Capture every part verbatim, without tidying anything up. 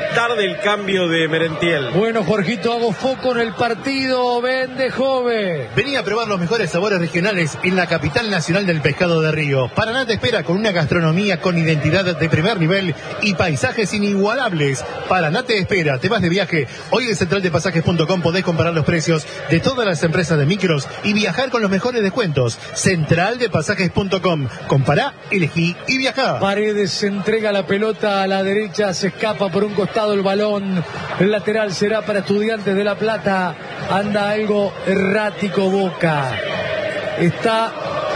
tarde el cambio de Merentiel. Bueno, Jorgito, hago foco en el partido. Vende joven. Venía a probar los mejores sabores regionales en la capital nacional del pescado de río. Paraná te espera con una gastronomía con identidad de primer nivel y paisajes inigualables. Paraná te espera. Te vas de viaje. Hoy en central de pasajes punto com podés comparar los precios de todas las empresas de micros y viajar con los mejores descuentos. central de pasajes punto com. Compará, elegí y viajá. Paredes se entrega la pelota a la derecha, se escapa por un costado el balón. El lateral será para Estudiantes de La Plata. Anda algo errático Boca. Está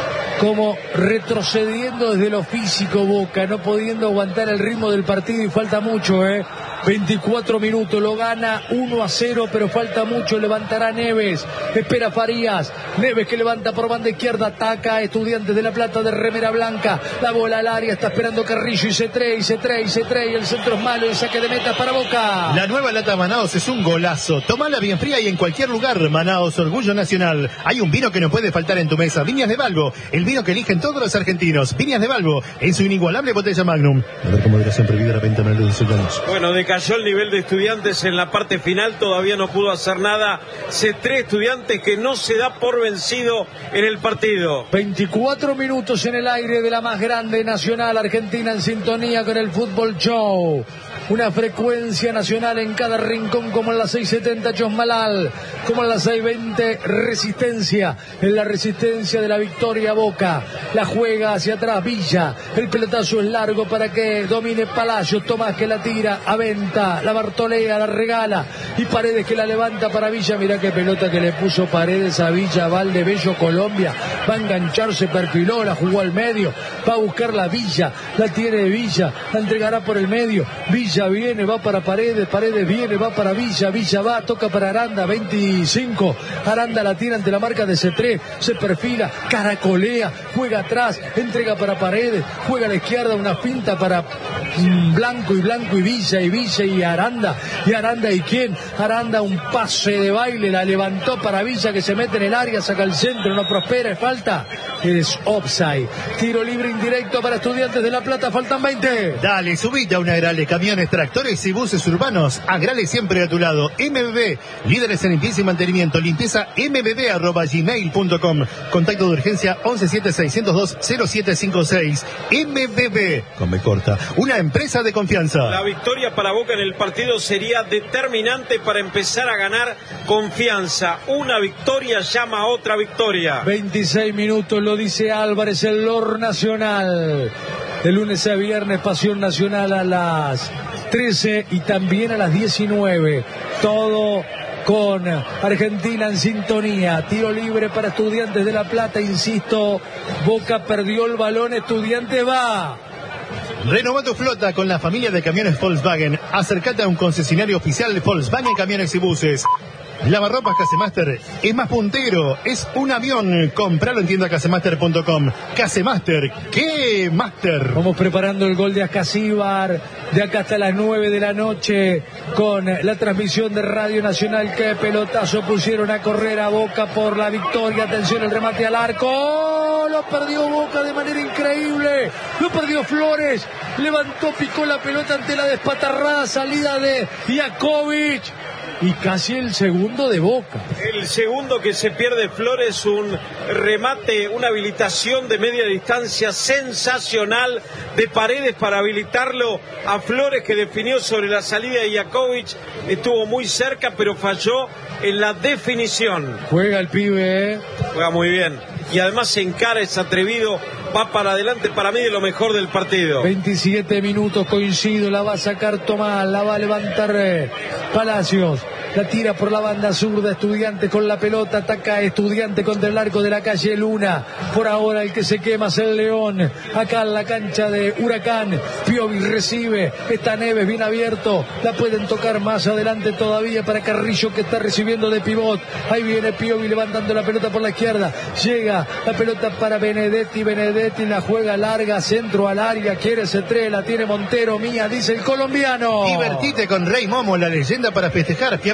como retrocediendo desde lo físico Boca, no pudiendo aguantar el ritmo del partido y falta mucho, ¿eh? veinticuatro minutos, lo gana uno a cero, pero falta mucho, levantará Neves, espera Farías, Neves que levanta por banda izquierda, ataca a Estudiantes de La Plata de remera blanca, la bola al área, está esperando Carrillo y se trae, y se trae, y se trae, y el centro es malo, y saque de meta para Boca. La nueva lata Manaos es un golazo, tomala bien fría y en cualquier lugar. Manaos, orgullo nacional. Hay un vino que no puede faltar en tu mesa, Viñas de Balbo, el vino que eligen todos los argentinos. Viñas de Balbo, en su inigualable botella Magnum. A ver cómo moderación prohibida la venta menor de dieciocho años. Bueno, de cayó el nivel de Estudiantes en la parte final, todavía no pudo hacer nada. C tres Estudiantes que no se da por vencido en el partido. veinticuatro minutos en el aire de la más grande nacional, Argentina en sintonía con el Fútbol Show. Una frecuencia nacional en cada rincón, como en la seiscientos setenta Chosmalal, como en la seiscientos veinte Resistencia, en la resistencia de la victoria Boca, la juega hacia atrás Villa, el pelotazo es largo para que domine Palacios, Tomás que la tira, Aventa, la Bartolea, la regala, y Paredes que la levanta para Villa. Mirá qué pelota que le puso Paredes a Villa, Valdebello, Colombia, va a enganchar, se perfiló, la jugó al medio, va a buscar la Villa, la tiene Villa, la entregará por el medio, Villa Villa viene, va para Paredes, Paredes viene, va para Villa, Villa va, toca para Aranda, veinticinco, Aranda la tira ante la marca de C tres, se perfila, caracolea, juega atrás, entrega para Paredes, juega a la izquierda, una finta para mm, Blanco y Blanco y Villa y Villa y Aranda, y Aranda y quién, Aranda un pase de baile, la levantó para Villa que se mete en el área, saca el centro, no prospera, es falta, es offside, tiro libre indirecto para Estudiantes de La Plata, faltan veinte. Dale, subite a una Agrale, camiones, tractores y buses urbanos. Agrale siempre a tu lado. M B B, líderes en limpieza y mantenimiento. Limpieza m b b arroba gmail punto com. Contacto de urgencia once siete seiscientos dos cero siete cinco seis. M B B, con B corta, una empresa de confianza. La victoria para Boca en el partido sería determinante para empezar a ganar confianza. Una victoria llama a otra victoria. veintiséis minutos, lo dice Álvarez, el Lord Nacional. De lunes a viernes, Pasión Nacional a las trece y también a las diecinueve. Todo con Argentina en sintonía. Tiro libre para Estudiantes de La Plata, insisto, Boca perdió el balón, Estudiantes va. Renová tu flota con la familia de camiones Volkswagen. Acércate a un concesionario oficial de Volkswagen Camiones y Buses. Lavarropas Casemaster es más puntero, es un avión. Compralo en tienda casemaster punto com. Casemaster, ¿qué Master? Vamos preparando el gol de Ascasíbar, de acá hasta las nueve de la noche, con la transmisión de Radio Nacional. Qué pelotazo pusieron a correr a Boca por la victoria. Atención, el remate al arco. ¡Oh! Lo perdió Boca de manera increíble. Lo perdió Flores. Levantó, picó la pelota ante la despatarrada salida de Jakovic. Y casi el segundo de Boca. El segundo que se pierde Flores, un remate, una habilitación de media distancia sensacional de Paredes para habilitarlo a Flores, que definió sobre la salida de Jakovic. Estuvo muy cerca, pero falló en la definición. Juega el pibe, ¿eh? Juega muy bien. Y además se encara, es atrevido, va para adelante, para mí de lo mejor del partido. veintisiete minutos, coincido, la va a sacar Tomás, la va a levantar eh, Palacios. La tira por la banda zurda, Estudiante con la pelota, ataca Estudiante contra el arco de la calle Luna. Por ahora el que se quema es el León. Acá en la cancha de Huracán, Piovi recibe, está Neves bien abierto, la pueden tocar más adelante todavía para Carrillo que está recibiendo de pivot. Ahí viene Piovi levantando la pelota por la izquierda, llega la pelota para Benedetti, Benedetti la juega larga, centro al área, quiere C tres, la tiene Montero, mía, dice el colombiano. Divertite con Rey Momo, la leyenda para festejar, fiambre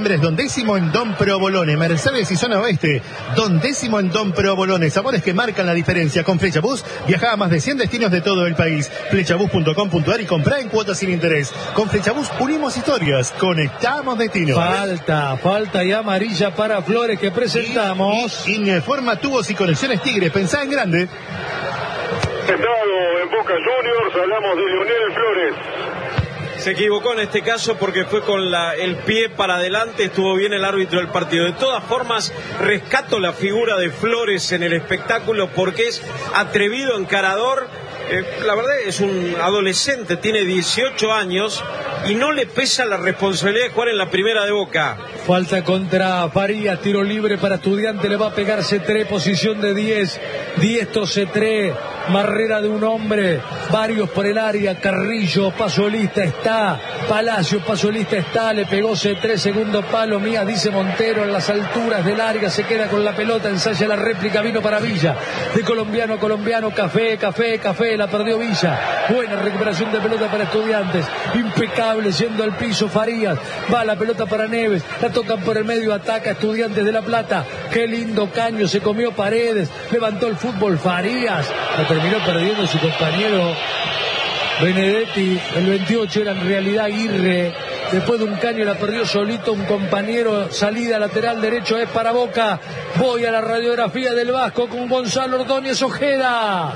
diciembre es Don Décimo en Don Provolone, Mercedes y zona oeste. Don Décimo en Don Provolone, sabores que marcan la diferencia. Con Flechabús viaja a más de cien destinos de todo el país. Flechabús punto com punto ar y comprá en cuotas sin interés. Con Flechabús unimos historias, conectamos destinos. Falta, falta y amarilla para Flores que presentamos. Y, y, Informa Tubos y Conexiones Tigre, pensá en grande. Estado en Boca Juniors, hablamos de Leonel Flores. Se equivocó en este caso porque fue con la, el pie para adelante, estuvo bien el árbitro del partido. De todas formas, rescato la figura de Flores en el espectáculo porque es atrevido, encarador. Eh, la verdad es un adolescente, tiene dieciocho años y no le pesa la responsabilidad de jugar en la primera de Boca. Falta contra Farías, tiro libre para Estudiante, le va a pegar Cetré, posición de diez, diestro Cetré, barrera de un hombre, varios por el área, Carrillo, Pasolista está, Palacio, Pasolista está, le pegó Cetré, segundo palo, Mías, dice Montero, en las alturas del área, se queda con la pelota, ensaya la réplica, vino para Villa, de colombiano a colombiano, Café, Café, Café, la perdió Villa, buena recuperación de pelota para Estudiantes, impecable, yendo al piso Farías, va la pelota para Neves, la tocan por el medio, ataca Estudiantes de La Plata, qué lindo caño, se comió Paredes, levantó el fútbol Farías, la terminó perdiendo su compañero Benedetti, el veintiocho era en realidad Aguirre, después de un caño la perdió solito un compañero, salida lateral derecho es para Boca, voy a la radiografía del Vasco con Gonzalo Ordóñez Ojeda.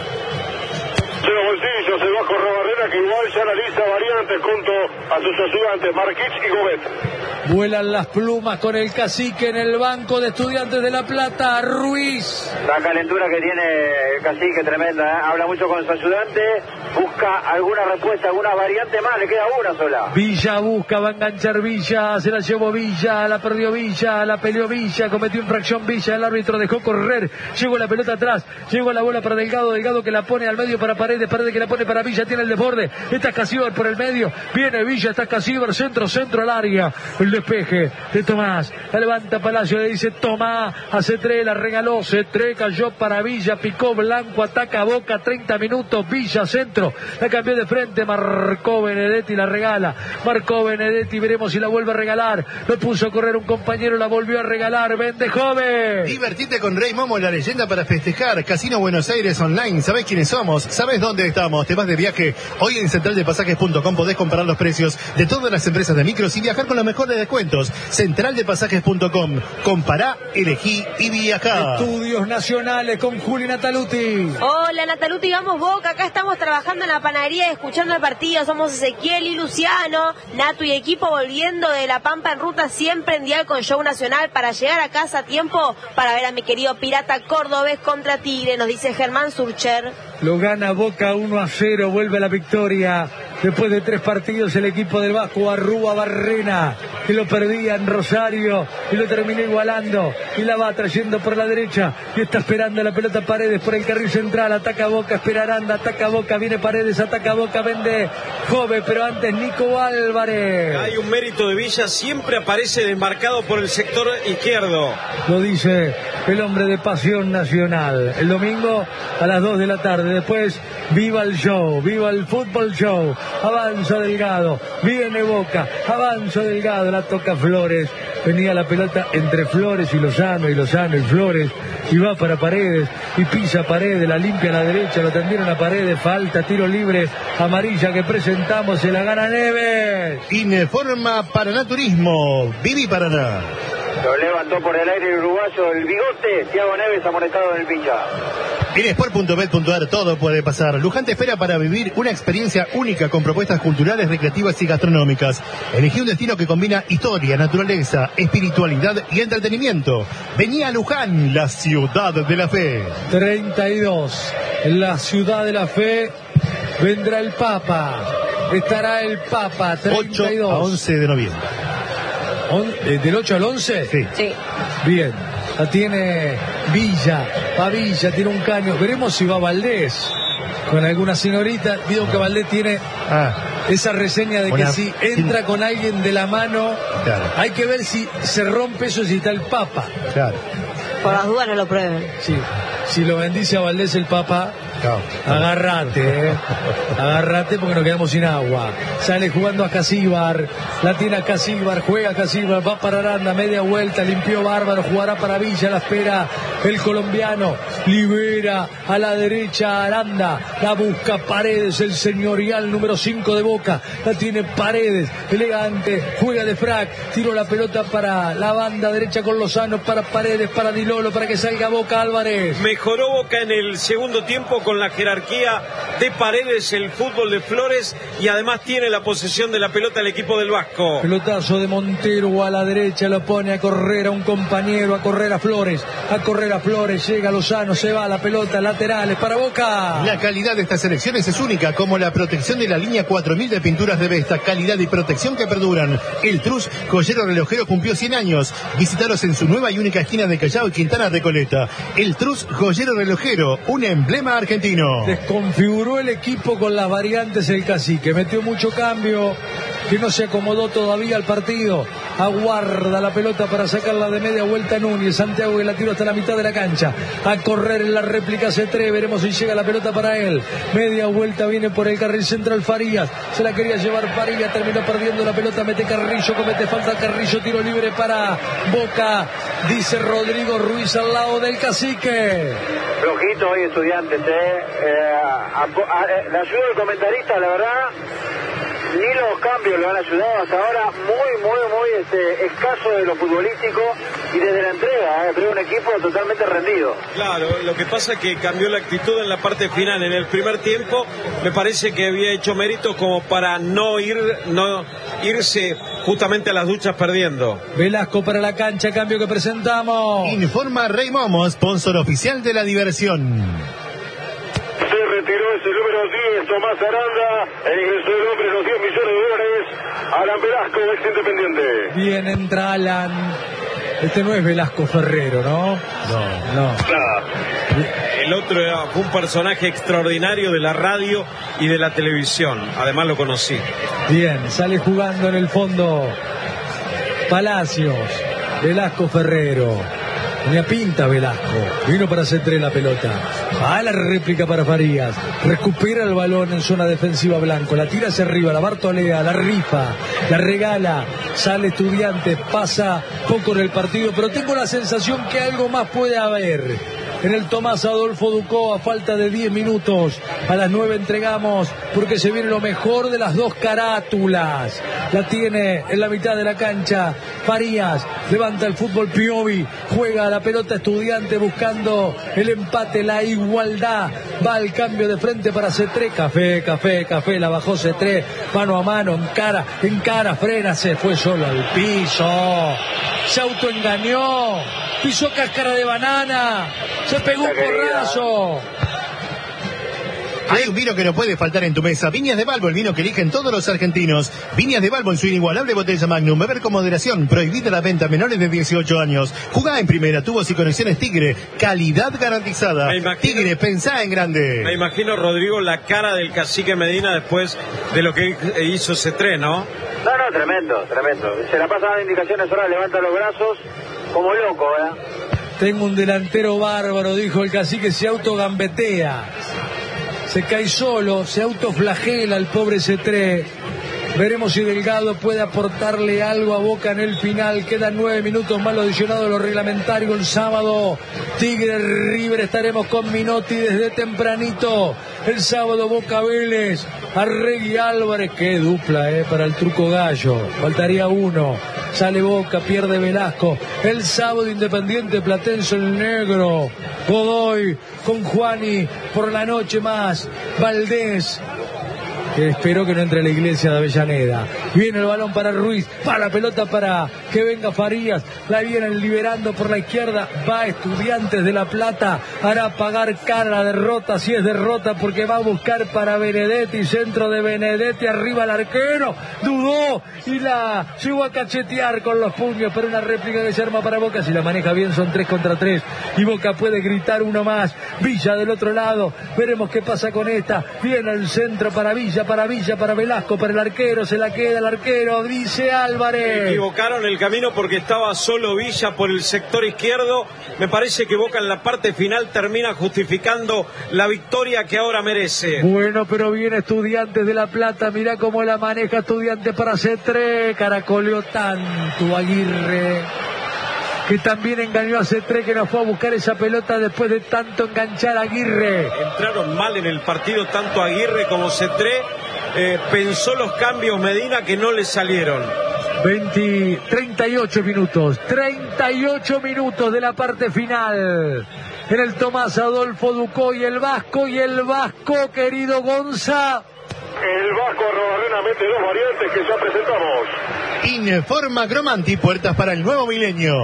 Cero Bolsillos, el Vasco Robarrera que igual ya analiza variantes junto a sus ayudantes Marquich y Gobet. Vuelan las plumas con el cacique en el banco de Estudiantes de La Plata, Ruiz. La calentura que tiene el cacique tremenda, ¿eh? Habla mucho con su ayudante, busca alguna respuesta, alguna variante más, le queda una sola. Villa busca, va a enganchar Villa, se la llevó Villa, la perdió Villa, la peleó Villa, cometió infracción Villa, el árbitro dejó correr, llegó la pelota atrás, llegó la bola para Delgado, Delgado que la pone al medio para Paredes, Paredes que la pone para Villa, tiene el desborde, está Casíbar por el medio, viene Villa, está Casíbar, centro, centro al área, el despeje de Tomás, la levanta Palacio, le dice Tomás a Cetré, la regaló, Cetré cayó para Villa, picó Blanco, ataca Boca, treinta minutos, Villa centro, la cambió de frente, marcó Benedetti, la regala, marcó Benedetti, veremos si la vuelve a regalar, lo puso a correr un compañero, la volvió a regalar, vende joven. Divertite con Rey Momo, la leyenda para festejar, Casino Buenos Aires Online, ¿sabés quiénes somos? ¿Sabés dónde estamos? Te vas de viaje, hoy en central de pasajes punto com podés comparar los precios de todas las empresas de micros y viajar con los mejores descuentos. central de pasajes punto com, compará, elegí y viajá. Estudios Nacionales con Juli Nataluti. Hola Nataluti, vamos Boca, acá estamos trabajando en la panadería y escuchando el partido, somos Ezequiel y Luciano, Natu y equipo volviendo de La Pampa en ruta siempre en dial con Show Nacional para llegar a casa a tiempo para ver a mi querido Pirata Cordobés contra Tigre, nos dice Germán Surcher. Lo gana Boca uno a cero, vuelve a la victoria. Después de tres partidos el equipo del Vasco Arrúa Barrena, que lo perdía en Rosario y lo terminó igualando. Y la va trayendo por la derecha y está esperando la pelota Paredes por el carril central. Ataca Boca, espera Aranda, ataca Boca, viene Paredes, ataca Boca, vende Jove, pero antes Nico Álvarez. Hay un mérito de Villa, siempre aparece desmarcado por el sector izquierdo. Lo dice el hombre de Pasión Nacional. El domingo a las dos de la tarde. Después, viva el show, viva el fútbol show. Avanza Delgado, viene Boca, avanza Delgado, la toca Flores. Venía la pelota entre Flores y Lozano, y Lozano y Flores. Y va para Paredes, y pisa Paredes, la limpia a la derecha, lo tendieron a Paredes. Falta, tiro libre, amarilla que presentamos, se la gana Neves. Informa Paraná Turismo, Vivi Paraná. Lo levantó por el aire el uruguayo, el bigote, Thiago Neves amonestado en el pincha. En sport punto bet punto ar todo puede pasar. Luján te espera para vivir una experiencia única con propuestas culturales, recreativas y gastronómicas. Elegí un destino que combina historia, naturaleza, espiritualidad y entretenimiento. Vení a Luján, la ciudad de la fe. treinta y dos, la ciudad de la fe, vendrá el Papa. Estará el Papa, treinta y dos. ocho a once de noviembre. On, eh, ¿Del ocho al once? Sí. Sí. Bien, la tiene Villa, va Villa, tiene un caño. Veremos si va Valdés con alguna señorita. Digo que Valdés tiene ah, esa reseña de una, que si entra con alguien de la mano, claro, hay que ver si se rompe eso, si está el Papa. Claro. Por las dudas no lo prueben. Sí, si lo bendice a Valdés el Papa, Agarrate, eh. Agarrate porque nos quedamos sin agua. Sale jugando a Casíbar. La tiene a Casíbar. Juega Casíbar. Va para Aranda. Media vuelta. Limpió Bárbaro. Jugará para Villa. La espera el colombiano. Libera a la derecha Aranda. La busca Paredes. El señorial número cinco de Boca. La tiene Paredes. Elegante. Juega de frac. Tiró la pelota para la banda derecha con Lozano. Para Paredes. Para Dilolo. Para que salga Boca Álvarez. Mejoró Boca en el segundo tiempo con la jerarquía de Paredes, el fútbol de Flores, y además tiene la posesión de la pelota el equipo del Vasco. Pelotazo de Montero a la derecha, lo pone a correr a un compañero, a correr a Flores, a correr a Flores, llega Lozano, se va la pelota, laterales para Boca. La calidad de estas elecciones es única, como la protección de la línea cuatro mil de pinturas de Vesta, calidad y protección que perduran. El Trus Joyero Relojero cumplió cien años. Visítalos en su nueva y única esquina de Callao y Quintana Recoleta. El Trus Joyero Relojero, un emblema argentino. Desconfiguró el equipo con las variantes el Cacique, metió mucho cambio, que no se acomodó todavía al partido. Aguarda la pelota para sacarla de media vuelta Núñez. Santiago que la tiró hasta la mitad de la cancha. A correr en la réplica C tres. Veremos si llega la pelota para él. Media vuelta viene por el carril central Farías. Se la quería llevar Farías. Terminó perdiendo la pelota. Mete Carrillo. Comete falta Carrillo. Tiro libre para Boca. Dice Rodrigo Ruiz al lado del Cacique. Flojito hoy Estudiantes, eh. eh a, a, a, la ayuda del comentarista, la verdad. Ni los cambios lo han ayudado hasta ahora, muy, muy, muy este, escaso de lo futbolístico y desde la entrega, eh, pero un equipo totalmente rendido. Claro, lo que pasa es que cambió la actitud en la parte final. En el primer tiempo me parece que había hecho méritos como para no ir, no irse justamente a las duchas perdiendo. Velasco para la cancha, cambio que presentamos. Informa Rey Momo, sponsor oficial de la diversión. Se retiró ese número diez, Tomás Aranda, e ingresó el hombre de los diez millones de dólares, Alan Velasco, ex Independiente. Bien, entra Alan. Este no es Velasco Ferrero, ¿no? No, no. Nada. El otro era, fue un personaje extraordinario de la radio y de la televisión. Además lo conocí. Bien, sale jugando en el fondo Palacios. Velasco Ferrero. Tenía pinta Velasco. Vino para hacer tres la pelota. Va a la réplica para Farías. Recupera el balón en zona defensiva Blanco. La tira hacia arriba. La Bartolea. La rifa. La regala. Sale Estudiantes. Pasa poco en el partido. Pero tengo la sensación que algo más puede haber. En el Tomás Adolfo Ducó, a falta de diez minutos. A las nueve entregamos, porque se viene lo mejor de las dos carátulas. La tiene en la mitad de la cancha Farías. Levanta el fútbol Piovi. Juega la pelota Estudiante buscando el empate, la igualdad. Va al cambio de frente para C tres. Café, café, café. La bajó C tres. Mano a mano, encara, encara, frena. Se fue solo al piso. Se autoengañó. Pisó cáscara de banana. Se pegó un porrazo. Hay un vino que no puede faltar en tu mesa. Viñas de Balbo, el vino que eligen todos los argentinos. Viñas de Balbo en su inigualable botella Magnum. Beber con moderación. Prohibida la venta a menores de dieciocho años. Jugá en primera. Tubos y conexiones Tigre. Calidad garantizada. Imagino, Tigre, pensá en grande. Me imagino, Rodrigo, la cara del Cacique Medina después de lo que hizo C tres, ¿no? No, no, tremendo, tremendo. Se la pasa dando indicaciones ahora, levanta los brazos como loco, ¿verdad? Tengo un delantero bárbaro, dijo el Cacique, se autogambetea. Se cae solo, se autoflagela el pobre C tres. Veremos si Delgado puede aportarle algo a Boca en el final. Quedan nueve minutos más lo adicionado de lo reglamentario. El sábado, Tigre River, estaremos con Minotti desde tempranito. El sábado, Boca Vélez, Arregui Álvarez. Qué dupla, eh, para el Truco Gallo. Faltaría uno. Sale Boca, pierde Velasco. El sábado, Independiente Platense, el negro. Godoy con Juani por la noche más. Valdés, que esperó que no entre a la iglesia de Avellaneda. Viene el balón para Ruiz, para la pelota para que venga Farías, la vienen liberando por la izquierda, va Estudiantes de La Plata, hará pagar cara la derrota, si es derrota, porque va a buscar para Benedetti, centro de Benedetti, arriba el arquero, dudó y la llegó a cachetear con los puños, pero una réplica que se arma para Boca, si la maneja bien son tres contra tres, y Boca puede gritar uno más. Villa del otro lado, veremos qué pasa con esta, viene el centro para Villa, Villa para Villa, para Velasco, para el arquero, se la queda el arquero, dice Álvarez. Equivocaron el camino porque estaba solo Villa por el sector izquierdo. Me parece que Boca en la parte final termina justificando la victoria que ahora merece. Bueno, pero viene Estudiantes de La Plata, mirá cómo la maneja Estudiantes para C tres, caracoleó tanto Aguirre, que también engañó a C tres, que no fue a buscar esa pelota después de tanto enganchar a Aguirre. Entraron mal en el partido tanto Aguirre como C tres, eh, pensó los cambios Medina que no le salieron. veinte, treinta y ocho minutos, treinta y ocho minutos de la parte final. En el Tomás Adolfo Ducó y el Vasco, y el Vasco, querido Gonza. El Vasco Arrobarrena mete dos variantes que ya presentamos. Informa Cromanti, puertas para el nuevo milenio.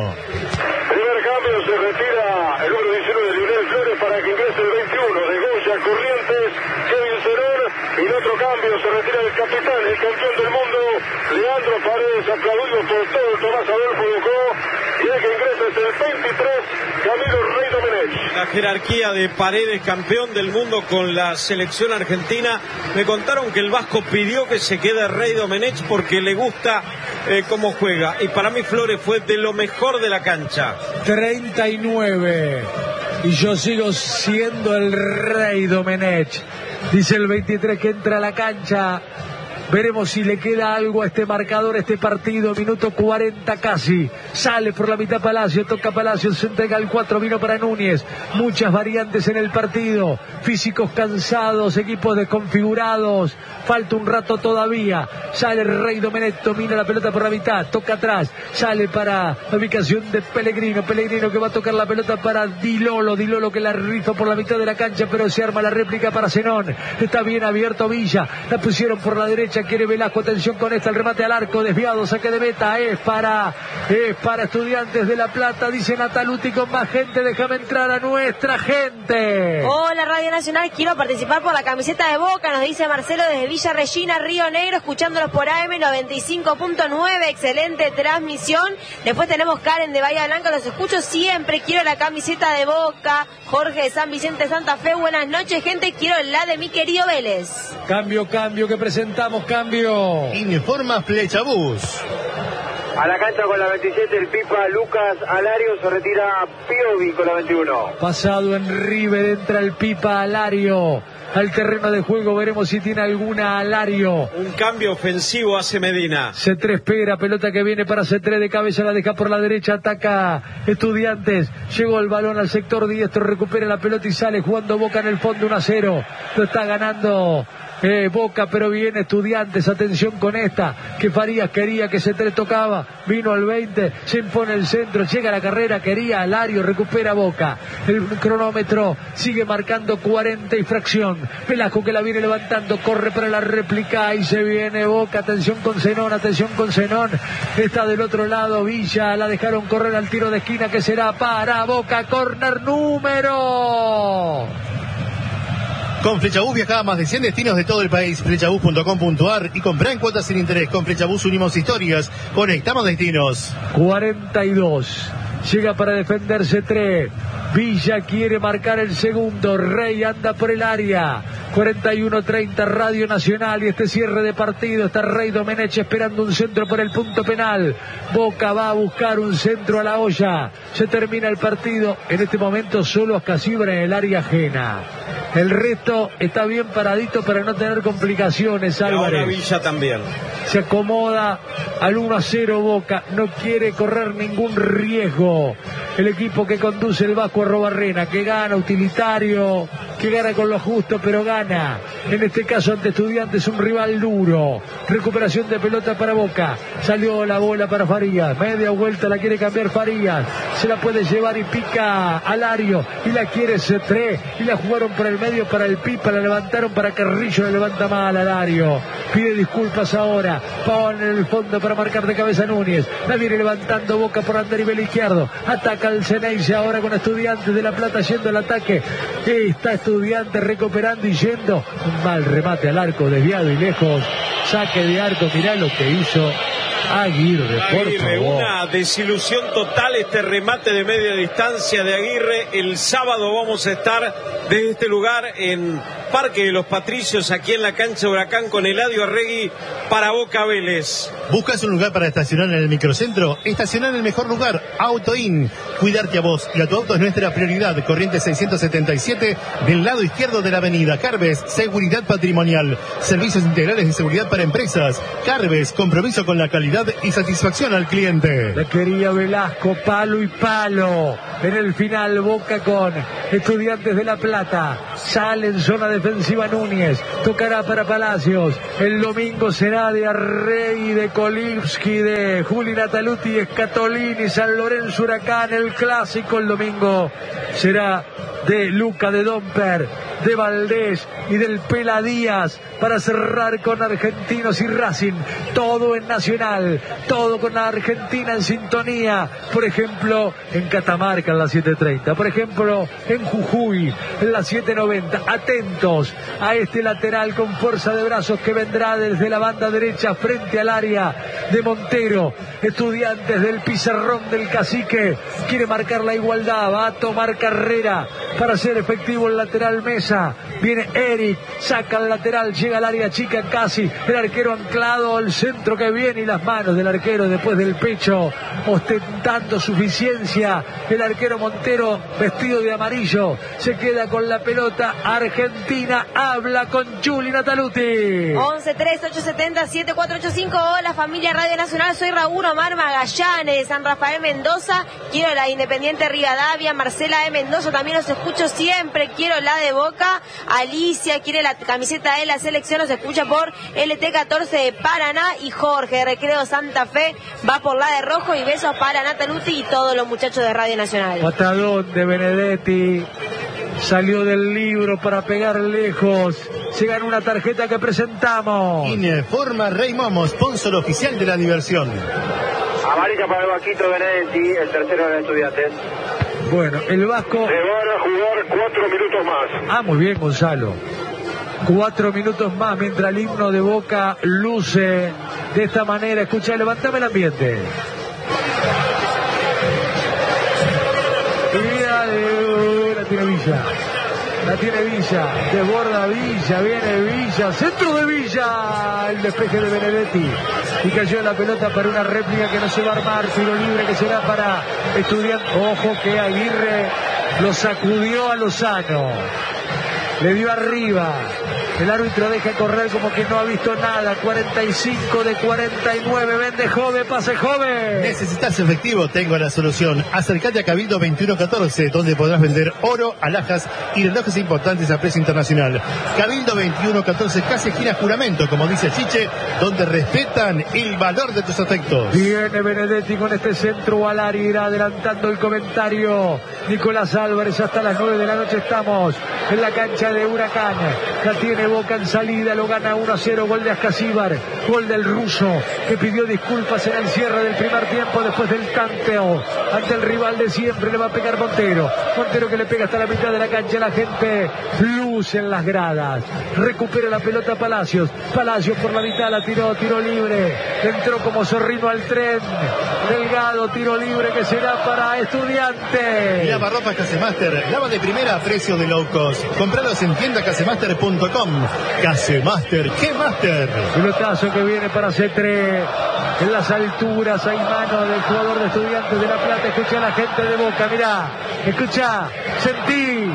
Primer cambio, se retira el número diecinueve de Lionel Flores para que ingrese el veintiuno de Goya Corrientes, Kevin Cerón. Y en otro cambio se retira el capitán, el campeón del mundo, Leandro Paredes, aplaudido por todo el Tomás Adolfo Ducó. Y el que ingresa es el veintitrés, Camilo Rey Domenech. La jerarquía de Paredes, campeón del mundo con la selección argentina. Me contaron que el Vasco pidió que se quede Rey Domenech porque le gusta eh, cómo juega. Y para mí Flores fue de lo mejor de la cancha. treinta y nueve. Y yo sigo siendo el Rey Domenech. Dice el veintitrés que entra a la cancha. Veremos si le queda algo a este marcador, a este partido. Minuto cuarenta casi. Sale por la mitad Palacio, toca Palacio, se entrega el cuatro, vino para Núñez. Muchas variantes en el partido. Físicos cansados, equipos desconfigurados. Falta un rato todavía. Sale el Rey Domenech, domina la pelota por la mitad, toca atrás. Sale para la ubicación de Pellegrino. Pellegrino que va a tocar la pelota para Di Lolo. Di Lolo que la rifa por la mitad de la cancha, pero se arma la réplica para Zenón. Está bien abierto Villa. La pusieron por la derecha. Quiere Velasco, atención con esta, el remate al arco, desviado, saque de meta, es para es para Estudiantes de La Plata, dice Nataluti, con más gente, déjame entrar a nuestra gente. Hola Radio Nacional, quiero participar por la camiseta de Boca, nos dice Marcelo desde Villa Regina, Río Negro, escuchándolos por A M noventa y cinco punto nueve, excelente transmisión. Después tenemos Karen de Bahía Blanca, los escucho siempre, quiero la camiseta de Boca. Jorge de San Vicente Santa Fe, buenas noches gente, quiero la de mi querido Vélez. Cambio, cambio que presentamos, cambio. Informa Flechabús. A la cancha con la veintisiete el Pipa Lucas Alario, se retira Piovi con la veintiuno. Pasado en River, entra el Pipa Alario al terreno de juego, veremos si tiene alguna Alario. Un cambio ofensivo hace Medina. C tres espera, pelota que viene para C tres de cabeza, la deja por la derecha, ataca Estudiantes, llegó el balón al sector diestro, recupera la pelota y sale jugando Boca en el fondo, uno a cero, lo está ganando Eh, Boca, pero viene Estudiantes, atención con esta, que Farías quería, que C tres tocaba, vino al veinte, se impone el centro, llega la carrera, quería Alario, recupera Boca, el cronómetro sigue marcando cuarenta y fracción, Velasco que la viene levantando, corre para la réplica y se viene Boca, atención con Zenón, atención con Zenón, está del otro lado Villa, la dejaron correr al tiro de esquina que será para Boca, córner número. Con Flechabús viaja a más de cien destinos de todo el país. Flechabús punto com punto ar y comprá en cuotas sin interés. Con Flechabús unimos historias, conectamos destinos. cuarenta y dos. Llega para defenderse tres. Villa quiere marcar el segundo. Rey anda por el área. cuarenta y uno treinta Radio Nacional y este cierre de partido. Está Rey Domenech esperando un centro por el punto penal. Boca va a buscar un centro a la olla. Se termina el partido. En este momento solo Ascasibra en el área ajena. El resto está bien paradito para no tener complicaciones, Álvarez. Ahora Villa también. Se acomoda al uno a cero Boca. No quiere correr ningún riesgo. El equipo que conduce el Vasco Arrobarrena, que gana utilitario, que gana con lo justo, pero gana. En este caso ante Estudiantes, un rival duro. Recuperación de pelota para Boca. Salió la bola para Farías. Media vuelta la quiere cambiar Farías. Se la puede llevar y pica Alario. Y la quiere C tres. Y la jugaron por el medio para el Pipa. La levantaron para Carrillo. La levanta mal Alario. Pide disculpas ahora. Pone en el fondo para marcar de cabeza Núñez. La viene levantando Boca por andar nivel izquierdo. Ataca el Ceneice ahora con Estudiantes de La Plata yendo al ataque. Está Estudiantes recuperando y yendo. Un mal remate al arco, desviado y lejos. Saque de arco, mirá lo que hizo Aguirre, por Aguirre, favor. una desilusión total este remate de media distancia de Aguirre. El sábado vamos a estar desde este lugar en Parque de los Patricios, aquí en la cancha de Huracán, con Eladio Arregui para Boca Vélez. ¿Buscas un lugar para estacionar en el microcentro? Estacionar en el mejor lugar, AutoIn. Cuidarte a vos y a tu auto es nuestra prioridad. Corriente seiscientos setenta y siete, del lado izquierdo de la avenida. Carves, seguridad patrimonial. Servicios integrales de seguridad para empresas. Carves, compromiso con la calidad y satisfacción al cliente. La quería Velasco, palo y palo. En el final, Boca con Estudiantes de La Plata. Sale en zona defensiva Núñez. Tocará para Palacios. El domingo será de Arregui, de Kolipski, de Juli Nataluti, Escatolini, San Lorenzo Huracán. El clásico el domingo será de Luca, de Domper, de Valdés y del Pela Díaz, para cerrar con Argentinos y Racing. Todo en Nacional, todo con la Argentina en sintonía. Por ejemplo, en Catamarca en las siete treinta, por ejemplo, en Jujuy en las siete noventa. Atentos a este lateral con fuerza de brazos que vendrá desde la banda derecha frente al área de Montero. Estudiantes del pizarrón del Cacique quiere marcar la igualdad, va a tomar carrera para hacer efectivo el lateral Mesa. Viene Eric, saca el lateral, llega al área chica casi, el arquero anclado, el centro que viene y las manos del arquero después del pecho, ostentando suficiencia. El arquero Montero, vestido de amarillo, se queda con la pelota. Argentina habla con Juli Nataluti. once tres ocho setenta siete cuatro ocho cinco. Hola familia Radio Nacional, soy Raúl Omar Magallanes de San Rafael Mendoza. Quiero la Independiente Rivadavia. Marcela de Mendoza, también los escucho siempre. Quiero la de Boca. Alicia quiere la camiseta de la selección, nos escucha por L T catorce de Paraná. Y Jorge de Recreo Santa Fe va por la de rojo. Y besos para Nataluti y todos los muchachos de Radio Nacional. Patadón de Benedetti. Salió del libro para pegar lejos. Se ganó una tarjeta que presentamos. Informa Rey Momo, sponsor oficial de la diversión. Amarilla para el Vasquito Benedetti, el tercero de los Estudiantes. Bueno, el Vasco. Se van a jugar cuatro minutos más. Ah, muy bien, Gonzalo. Cuatro minutos más mientras el himno de Boca luce de esta manera. Escucha, levantame el ambiente. Y mira, uh, la tiene Villa. La tiene Villa. Desborda Villa. Viene Villa. Centro de Villa. El despeje de Benedetti. Y cayó la pelota para una réplica que no se va a armar. Tiro libre que será para Estudiantes. Ojo que Aguirre lo sacudió a Lozano. Le dio arriba. El árbitro deja correr como que no ha visto nada. cuarenta y cinco de cuarenta y nueve. Vende joven, pase joven. ¿Necesitas efectivo? Tengo la solución. Acércate a Cabildo veintiuno catorce, donde podrás vender oro, alhajas y relojes importantes a precio internacional. Cabildo veintiuno catorce, casi esquina Juramento, como dice Chiche, donde respetan el valor de tus afectos. Viene Benedetti con este centro al área, irá adelantando el comentario Nicolás Álvarez. Hasta las nueve de la noche estamos en la cancha de Huracán. La tiene Boca en salida, lo gana uno a cero, gol de Ascasíbar, gol del ruso, que pidió disculpas en el cierre del primer tiempo después del tanteo ante el rival de siempre. Le va a pegar Montero, Montero que le pega hasta la mitad de la cancha. La gente luce en las gradas, recupera la pelota Palacios, Palacios por la mitad, la tiró, tiro libre, entró como zorrino al tren, Delgado, tiro libre que será para Estudiantes. Lavarropas Casemaster, lava de primera a precio de low cost. Comprados en tienda casemaster punto com. Casemaster, ¿qué Master? Pelotazo que viene para Cetré. En las alturas hay mano del jugador de Estudiantes de La Plata. Escucha a la gente de Boca, mirá. Escucha, sentí.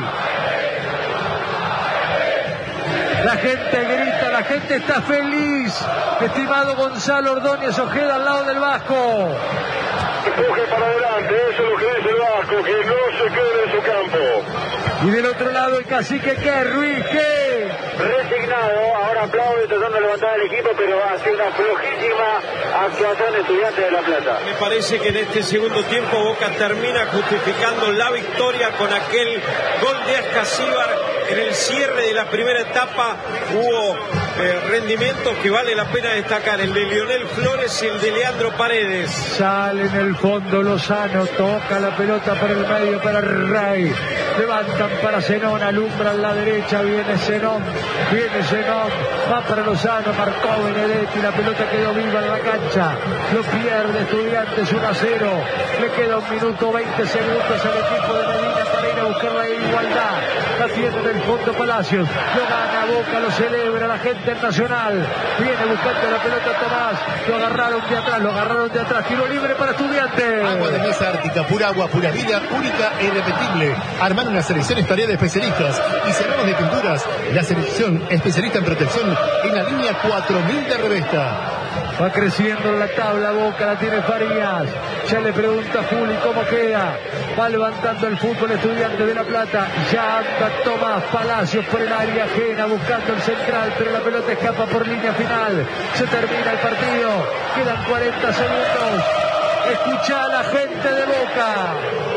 La gente grita, la gente está feliz. Estimado Gonzalo Ordóñez Ojeda al lado del Vasco. Empuje para adelante, eso es lo que dice el Vasco, que no se quede en su campo. Y del otro lado el cacique, ¿qué? Ruiz, ¿qué? Resignado, ahora aplaude tratando de levantar al equipo, pero ha sido una flojísima actuación de Estudiantes de La Plata. Me parece que en este segundo tiempo Boca termina justificando la victoria con aquel gol de Ascasíbar en el cierre de la primera etapa. Hubo eh, rendimientos que vale la pena destacar, el de Lionel Flores y el de Leandro Paredes. Sale en el fondo Lozano, toca la pelota por el medio para Rey, levantan para Zenón, alumbran la derecha, viene Zenón, viene Zenón, va para Lozano, marcó Benedetti, la pelota quedó viva en la cancha, lo pierde Estudiantes uno a cero, le queda un minuto veinte segundos al equipo de Medina para ir a buscar la igualdad, la tiene en el fondo Palacios, lo gana Boca, lo celebra la gente Nacional, viene buscando la pelota Tomás, lo agarraron de atrás, lo agarraron de atrás, tiro libre para Estudiantes. Agua de mesa ártica, pura agua, pura vida, única e irrepetible. Armar una selección estaría de especialistas y cerramos de pinturas, la selección especialista en protección en la línea cuatro mil de Revesta. Va creciendo en la tabla Boca, la tiene Farías, ya le pregunta a Juli cómo queda, va levantando el fútbol Estudiante de La Plata, ya anda Tomás Palacios por el área ajena buscando el central, pero la pelota escapa por línea final, se termina el partido, quedan cuarenta segundos, escucha a la gente de Boca.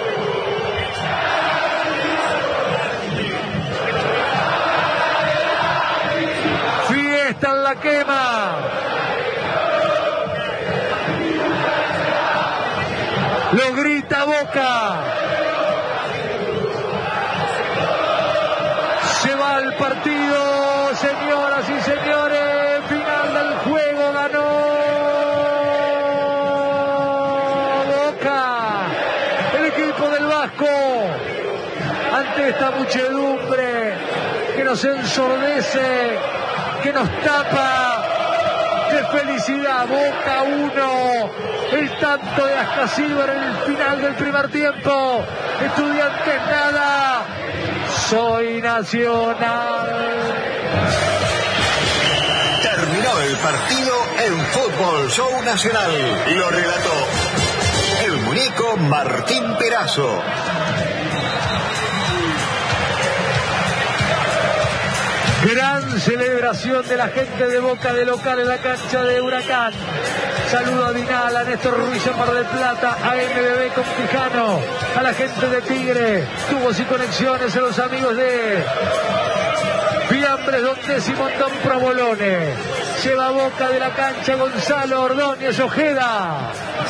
Fiesta en la quema. Lo grita Boca. Se va el partido, señoras y señores. Final del juego, ganó Boca. El equipo del Vasco. Ante esta muchedumbre que nos ensordece, que nos tapa de felicidad. Boca uno, el tanto de Ascasíbar en el final del primer tiempo. Estudiantes nada, soy Nacional. Terminó el partido en Fútbol Show Nacional. Lo relató el muñeco Martín Perazo. Gran celebración de la gente de Boca de local en la cancha de Huracán. Saludo a Dinal, a Néstor Ruiz en Mar del Plata, a M B B con Quijano, a la gente de Tigre, tubos y conexiones, a los amigos de Fiambres Don Décimo, Don Provolone. Lleva Boca de la cancha Gonzalo Ordóñez Ojeda.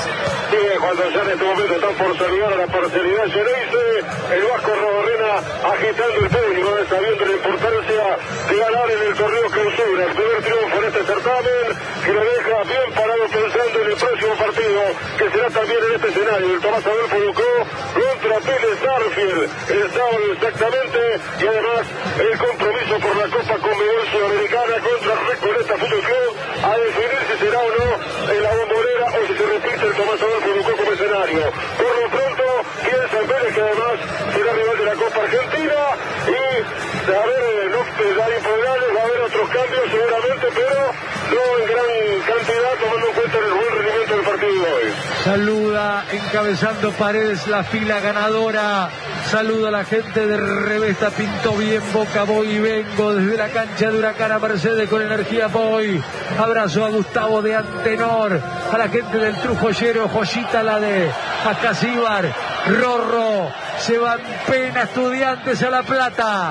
Sigue cuando ya en este momento están por saludar a la parcialidad Gereise, el Vasco Rodorrena agitando el público, sabiendo la importancia de ganar en el torneo clausura, el primer triunfo en este certamen, que lo deja bien parado pensando en el próximo partido, que será también en este escenario, el Tomás Adolfo Ducó contra Vélez Sarsfield, el sábado exactamente, y además el compromiso por la Copa Conmebol Sudamericana contra Recoleta Fútbol Club, a definir si será o no en la Bombonera o si se repite el Tomás Adolfo Ducó como escenario. Por lo pronto, piensa en Vélez, que además será rival de la Copa Argentina, y a ver, no dar imponderables, va a haber otros cambios seguramente, pero no en gran cantidad, tomando en cuenta el buen rendimiento del partido de hoy. Saluda encabezando Paredes la fila ganadora. Saluda a la gente de Revesta, pintó bien Boca, voy y vengo desde la cancha de Huracán a Mercedes con energía voy. Abrazo a Gustavo de Antenor, a la gente del Trujoyero, joyita la de Ascasíbar, Rorro, se van pena Estudiantes a La Plata.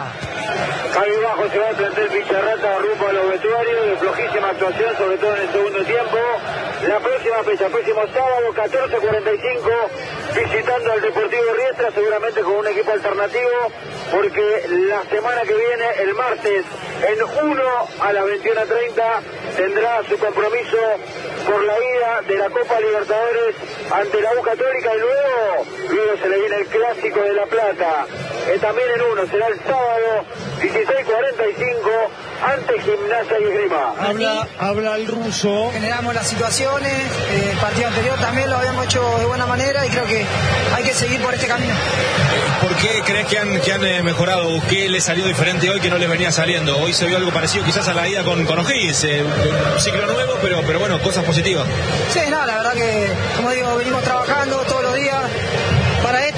Ahí abajo se va a plantar Picharrata rumbo a los vestuarios, de flojísima actuación, sobre todo en el segundo tiempo. La próxima fecha, próximo sábado, catorce cuarenta y cinco, visitando al Deportivo Riestra, seguramente con un equipo alternativo, porque la semana que viene, el martes, en uno a las veintiuna treinta, tendrá su compromiso por la ida de la Copa Libertadores ante la U Católica, y luego, luego se le viene el Clásico de La Plata. Eh, también en uno, será el sábado, dieciséis cuarenta y cinco, ante Gimnasia y Esgrima. Habla, habla el ruso. Generamos las situaciones, eh, el partido anterior también lo habíamos hecho de buena manera y creo que hay que seguir por este camino. ¿Por qué crees que han, que han eh, mejorado? ¿Qué les salió diferente hoy que no les venía saliendo? Hoy se vio algo parecido quizás a la ida con, con O'Higgins, eh, un ciclo nuevo, pero, pero bueno, cosas positivas. Sí, no, la verdad que, como digo, venimos trabajando todos los días para esto, eh,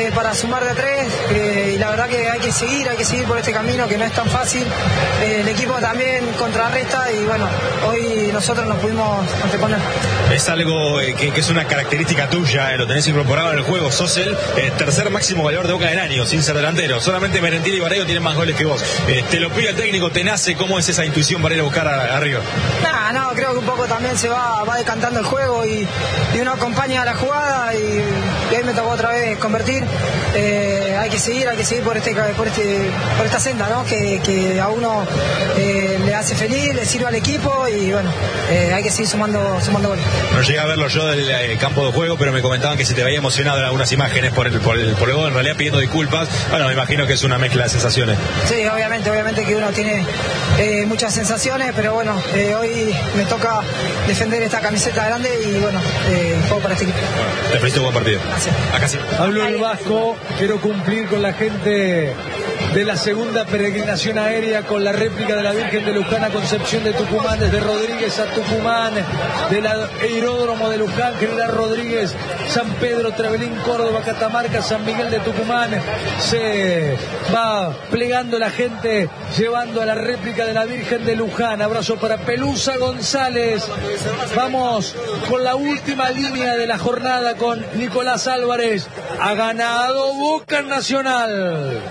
eh, para sumar de a tres, eh, y la verdad que hay que seguir, hay que seguir por este camino que no es tan fácil. Eh, el equipo también contrarresta y bueno, hoy nosotros nos pudimos anteponer. Es algo eh, que, que es una característica tuya, eh, lo tenés incorporado en el juego. Sos el eh, tercer máximo goleador de Boca del año, sin ser delantero. Solamente Merentiel y Barreiro tienen más goles que vos. Eh, te lo pide el técnico, te nace. ¿Cómo es esa intuición para ir a buscar a, arriba? Nah, no, creo que un poco también se va, va decantando el juego y, y uno acompaña a la jugada y, y ahí me tocó otra vez convertir. Eh, hay que seguir, hay que seguir por este, por este, por esta senda, ¿no? Que, que a uno eh, le hace feliz, le sirve al equipo y bueno, eh, hay que seguir sumando, sumando goles. No llegué a verlo yo del eh, campo de juego, pero me comentaban que se te veía emocionado en algunas imágenes por el, por el, por el gol, en realidad pidiendo disculpas. Bueno, me imagino que es una mezcla de sensaciones. Sí, obviamente, obviamente que uno tiene eh, muchas sensaciones, pero bueno, eh, hoy me toca defender esta camiseta grande y bueno, eh, juego para este equipo. Bueno, te felicito, buen partido. Gracias. Acá sí. Habló el Vasco, quiero cumplir con la gente de la segunda peregrinación aérea con la réplica de la Virgen de Luján a Concepción de Tucumán, desde Rodríguez a Tucumán, del aeródromo de Luján, General Rodríguez, San Pedro, Trevelín, Córdoba, Catamarca, San Miguel de Tucumán. Se va plegando la gente llevando a la réplica de la Virgen de Luján. Abrazo para Pelusa González. Vamos con la última línea de la jornada con Nicolás Álvarez. Ha ganado Boca Nacional.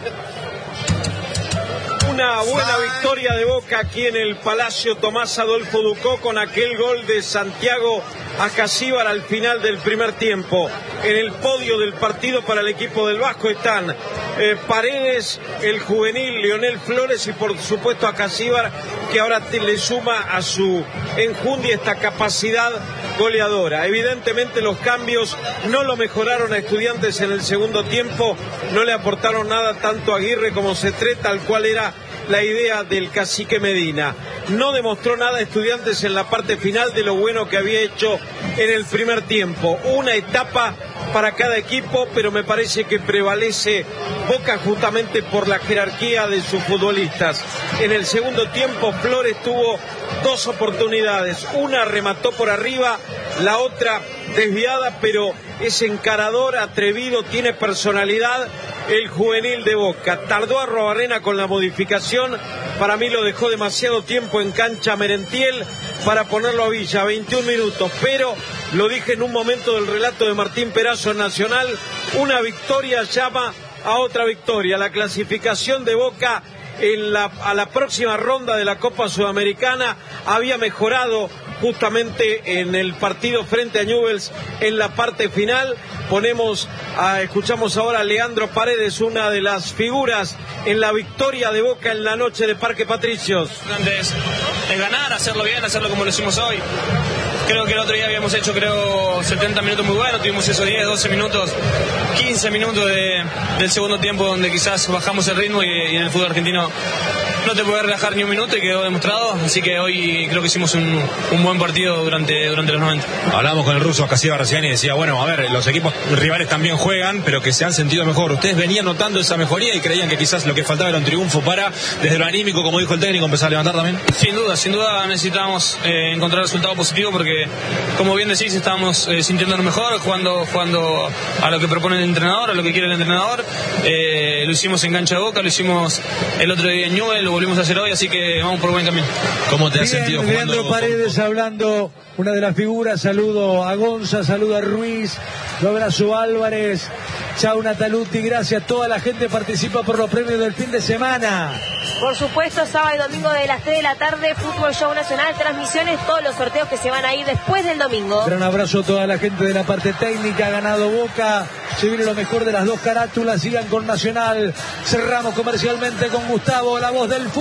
Una buena victoria de Boca aquí en el Palacio Tomás Adolfo Ducó con aquel gol de Santiago Acasíbar al final del primer tiempo. En el podio del partido para el equipo del Vasco están eh, Paredes, el juvenil Leonel Flores y por supuesto Acasíbar, que ahora te, le suma a su enjundia esta capacidad goleadora. Evidentemente los cambios no lo mejoraron a Estudiantes en el segundo tiempo, no le aportaron nada tanto a Aguirre como Cetré, tal cual era la idea del cacique Medina. No demostró nada Estudiantes en la parte final de lo bueno que había hecho en el primer tiempo. Una etapa para cada equipo, pero me parece que prevalece Boca justamente por la jerarquía de sus futbolistas. En el segundo tiempo Flores tuvo dos oportunidades, una remató por arriba, la otra desviada, pero es encarador, atrevido, tiene personalidad el juvenil de Boca. Tardó a Arruabarrena con la modificación, para mí lo dejó demasiado tiempo en cancha Merentiel para ponerlo a Villa, veintiún minutos, pero lo dije en un momento del relato de Martín Perazo en Nacional, una victoria llama a otra victoria. La clasificación de Boca en la, a la próxima ronda de la Copa Sudamericana había mejorado justamente en el partido frente a Newell's en la parte final. Ponemos a, escuchamos ahora a Leandro Paredes, una de las figuras en la victoria de Boca en la noche de Parque Patricios. Es, es ganar, hacerlo bien, hacerlo como lo hicimos hoy. Creo que el otro día habíamos hecho, creo, setenta minutos muy buenos, tuvimos esos diez, doce minutos, quince minutos de, del segundo tiempo donde quizás bajamos el ritmo y, y en el fútbol argentino no te puedes relajar ni un minuto y quedó demostrado, así que hoy creo que hicimos un, un buen partido durante, durante los noventa. Hablábamos con el ruso Acasíbar recién y decía, bueno, a ver, los equipos rivales también juegan, pero que se han sentido mejor. Ustedes venían notando esa mejoría y creían que quizás lo que faltaba era un triunfo para, desde lo anímico, como dijo el técnico, empezar a levantar también. Sin duda, sin duda necesitábamos eh, encontrar resultados positivos porque, como bien decís, estábamos eh, sintiéndonos mejor, jugando, jugando a lo que propone el entrenador, a lo que quiere el entrenador. Eh, lo hicimos en cancha de Boca, lo hicimos el otro día en Newell, lo volvimos a hacer hoy, así que vamos por buen camino. ¿Cómo te Bien, has sentido jugando? Leandro Paredes con... hablando, una de las figuras. Saludo a Gonza, saludo a Ruiz, lo abrazo a Álvarez, chau Nataluti, gracias. Toda la gente participa por los premios del fin de semana. Por supuesto, sábado y domingo de las tres de la tarde, Fútbol Show Nacional, transmisiones, todos los sorteos que se van a ir después del domingo. Gran abrazo a toda la gente de la parte técnica. Ha ganado Boca, se viene lo mejor de las dos carátulas. Sigan con Nacional. Cerramos comercialmente con Gustavo, la voz del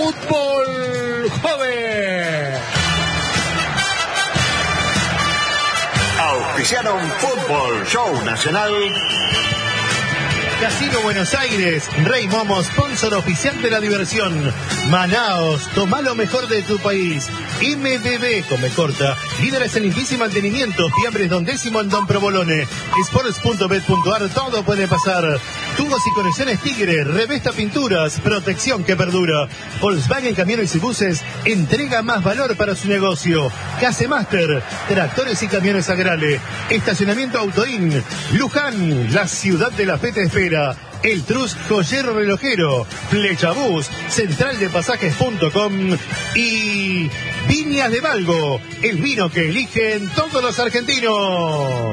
fútbol joven. Auspiciaron Fútbol Show Nacional. Casino Buenos Aires, Rey Momo, sponsor oficial de la diversión. Manaos, toma lo mejor de tu país. M D B, come corta, líderes en limpieza y mantenimiento, fiambres Don Décimo en Don Provolone. Sports punto bet punto ar, todo puede pasar. Tubos y conexiones Tigre, Revesta Pinturas, protección que perdura. Volkswagen Camiones y Buses, entrega más valor para su negocio. Casemaster, tractores y camiones Agrale. Estacionamiento Autoin. Luján, la ciudad de la fe te espera. El Trus Joyero Relojero, Flechabús, central de pasajes punto com y Viñas de Valgo, el vino que eligen todos los argentinos.